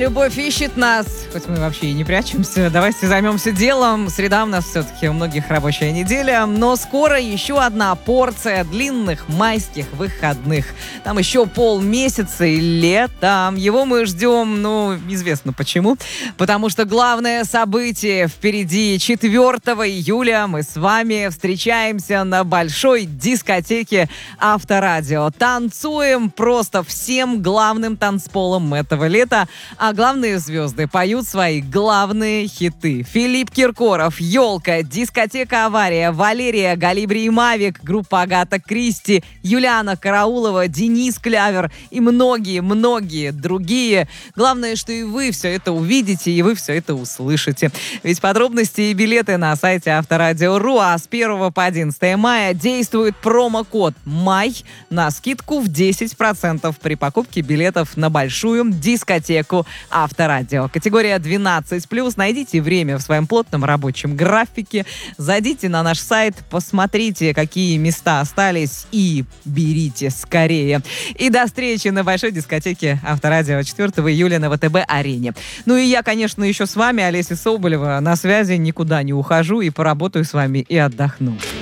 Любовь ищет нас, хоть мы вообще и не прячемся. Давайте займемся делом. Среда у нас все-таки у многих рабочая неделя, но скоро еще одна порция длинных майских выходных. Там еще полмесяца и летом. Его мы ждем, известно почему. Потому что главное событие впереди. 4 июля мы с вами встречаемся на большой дискотеке Авторадио. Танцуем просто всем главным танцполом этого лета. А главные звезды поют свои главные хиты. Филипп Киркоров, «Елка», дискотека «Авария», Валерия, Галибри и Мавик, группа Агата Кристи, Юлиана Караулова, Денис Клявер и многие-многие другие. Главное, что и вы все это увидите, и вы все это услышите. Ведь подробности и билеты на сайте Авторадио.ру, а с 1 по 11 мая действует промокод «МАЙ» на скидку в 10% при покупке билетов на большую дискотеку Авторадио. Категория 12+. Найдите время в своем плотном рабочем графике. Зайдите на наш сайт, посмотрите, какие места остались, и берите скорее. И до встречи на большой дискотеке Авторадио 4 июля на ВТБ-арене. И я, конечно, еще с вами, Олеся Соболева, на связи, никуда не ухожу и поработаю с вами и отдохну.